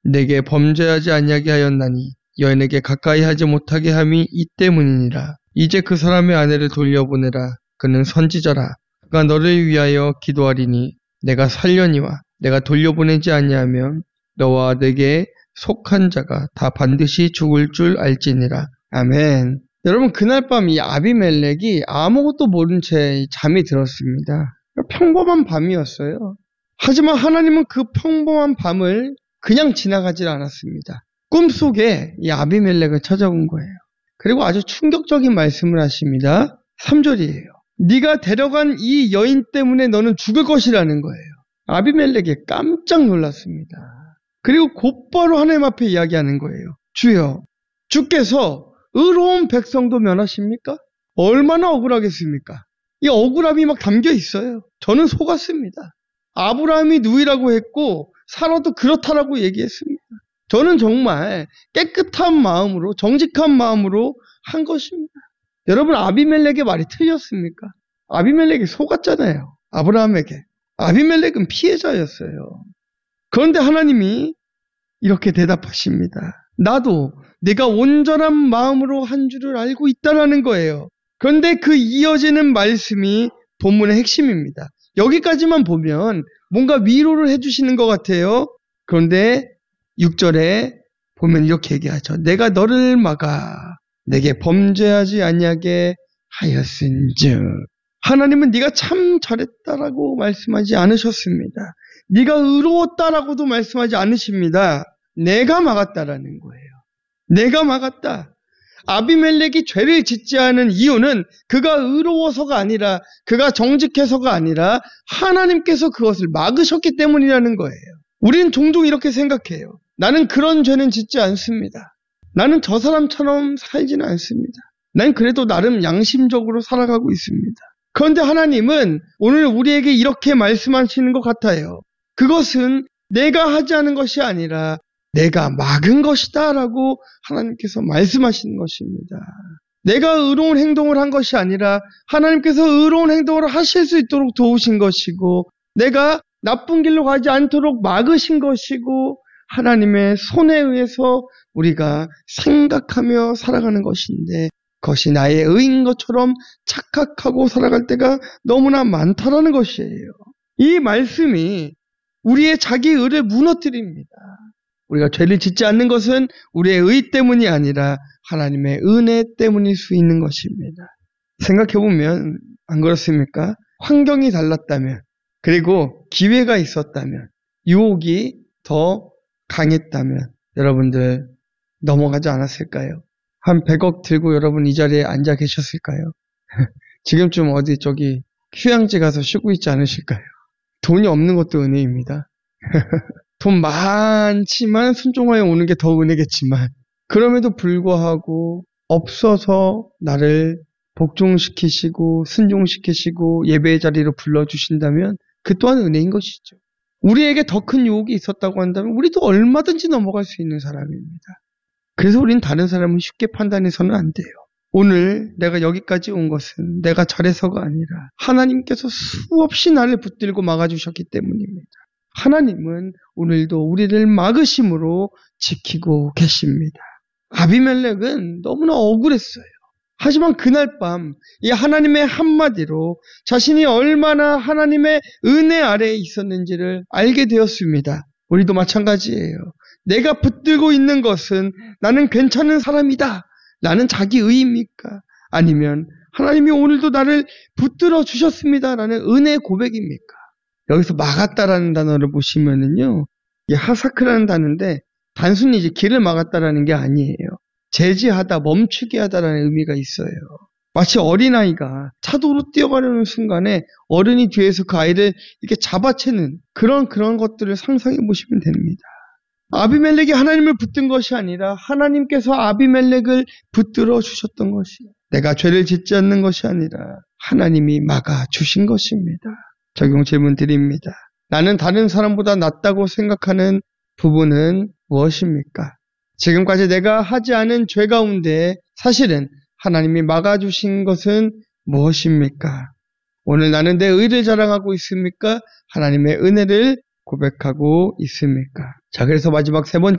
내게 범죄하지 아니하게 하였나니 여인에게 가까이 하지 못하게 함이 이 때문이니라. 이제 그 사람의 아내를 돌려보내라. 그는 선지자라. 그가 너를 위하여 기도하리니 내가 살려니와 내가 돌려보내지 아니하면 너와 내게 속한 자가 다 반드시 죽을 줄 알지니라. 아멘. 여러분, 그날 밤 이 아비멜렉이 아무것도 모른 채 잠이 들었습니다. 평범한 밤이었어요. 하지만 하나님은 그 평범한 밤을 그냥 지나가질 않았습니다. 꿈속에 이 아비멜렉을 찾아온 거예요. 그리고 아주 충격적인 말씀을 하십니다. 3절이에요. 네가 데려간 이 여인 때문에 너는 죽을 것이라는 거예요. 아비멜렉이 깜짝 놀랐습니다. 그리고 곧바로 하나님 앞에 이야기하는 거예요. 주여, 주께서 의로운 백성도 면하십니까? 얼마나 억울하겠습니까? 이 억울함이 막 담겨 있어요. 저는 속았습니다. 아브라함이 누이라고 했고 사라도 그렇다라고 얘기했습니다. 저는 정말 깨끗한 마음으로, 정직한 마음으로 한 것입니다. 여러분, 아비멜렉의 말이 틀렸습니까? 아비멜렉이 속았잖아요. 아브라함에게. 아비멜렉은 피해자였어요. 그런데 하나님이 이렇게 대답하십니다. 나도 내가 온전한 마음으로 한 줄을 알고 있다라는 거예요. 그런데 그 이어지는 말씀이 본문의 핵심입니다. 여기까지만 보면 뭔가 위로를 해주시는 것 같아요. 그런데 6절에 보면 이렇게 얘기하죠. 내가 너를 막아 내게 범죄하지 아니하게 하였은즉. 하나님은 네가 참 잘했다라고 말씀하지 않으셨습니다. 네가 의로웠다라고도 말씀하지 않으십니다. 내가 막았다라는 거예요. 내가 막았다. 아비멜렉이 죄를 짓지 않은 이유는 그가 의로워서가 아니라, 그가 정직해서가 아니라 하나님께서 그것을 막으셨기 때문이라는 거예요. 우리는 종종 이렇게 생각해요. 나는 그런 죄는 짓지 않습니다. 나는 저 사람처럼 살지는 않습니다. 난 그래도 나름 양심적으로 살아가고 있습니다. 그런데 하나님은 오늘 우리에게 이렇게 말씀하시는 것 같아요. 그것은 내가 하지 않은 것이 아니라 내가 막은 것이다 라고 하나님께서 말씀하시는 것입니다. 내가 의로운 행동을 한 것이 아니라 하나님께서 의로운 행동을 하실 수 있도록 도우신 것이고, 내가 나쁜 길로 가지 않도록 막으신 것이고, 하나님의 손에 의해서 우리가 생각하며 살아가는 것인데, 그것이 나의 의인 것처럼 착각하고 살아갈 때가 너무나 많다라는 것이에요. 이 말씀이 우리의 자기 의를 무너뜨립니다. 우리가 죄를 짓지 않는 것은 우리의 의 때문이 아니라 하나님의 은혜 때문일 수 있는 것입니다. 생각해보면 안 그렇습니까? 환경이 달랐다면, 그리고 기회가 있었다면, 유혹이 더 강했다면 여러분들 넘어가지 않았을까요? 한 100억 들고 여러분 이 자리에 앉아 계셨을까요? 지금쯤 어디 저기 휴양지 가서 쉬고 있지 않으실까요? 돈이 없는 것도 은혜입니다. 돈 많지만 순종하여 오는 게 더 은혜겠지만, 그럼에도 불구하고 없어서 나를 복종시키시고 순종시키시고 예배의 자리로 불러주신다면 그 또한 은혜인 것이죠. 우리에게 더 큰 유혹이 있었다고 한다면 우리도 얼마든지 넘어갈 수 있는 사람입니다. 그래서 우리는 다른 사람을 쉽게 판단해서는 안 돼요. 오늘 내가 여기까지 온 것은 내가 잘해서가 아니라 하나님께서 수없이 나를 붙들고 막아주셨기 때문입니다. 하나님은 오늘도 우리를 막으심으로 지키고 계십니다. 아비멜렉은 너무나 억울했어요. 하지만 그날 밤 이 하나님의 한마디로 자신이 얼마나 하나님의 은혜 아래에 있었는지를 알게 되었습니다. 우리도 마찬가지예요. 내가 붙들고 있는 것은 나는 괜찮은 사람이다, 나는 자기 의입니까? 아니면 하나님이 오늘도 나를 붙들어 주셨습니다 라는 은혜의 고백입니까? 여기서 막았다라는 단어를 보시면은요, 이 하사크라는 단어인데 단순히 이제 길을 막았다라는 게 아니에요. 제지하다, 멈추게 하다라는 의미가 있어요. 마치 어린아이가 차도로 뛰어가려는 순간에 어른이 뒤에서 그 아이를 이렇게 잡아채는 그런 것들을 상상해 보시면 됩니다. 아비멜렉이 하나님을 붙든 것이 아니라 하나님께서 아비멜렉을 붙들어 주셨던 것이에요. 내가 죄를 짓지 않는 것이 아니라 하나님이 막아 주신 것입니다. 적용 질문 드립니다. 나는 다른 사람보다 낫다고 생각하는 부분은 무엇입니까? 지금까지 내가 하지 않은 죄 가운데 사실은 하나님이 막아주신 것은 무엇입니까? 오늘 나는 내 의를 자랑하고 있습니까? 하나님의 은혜를 고백하고 있습니까? 자, 그래서 마지막 세 번째